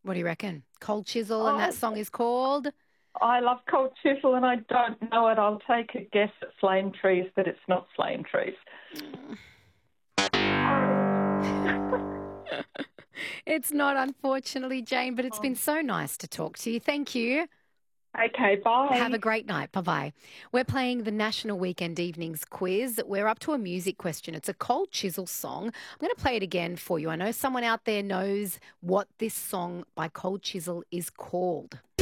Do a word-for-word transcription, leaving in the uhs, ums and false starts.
What do you reckon? Cold Chisel, and that Oh, song is called? I love Cold Chisel and I don't know it. I'll take a guess at Flame Trees, but it's not Flame Trees. Sorry. It's not, unfortunately, Jane, but it's been Oh, so nice to talk to you. Thank you. okay, Have bye. a great night. Bye bye. We're playing the National Weekend Evenings quiz. We're up to a music question. It's a Cold Chisel song. I'm going to play it again for you. I know someone out there knows what this song by Cold Chisel is called.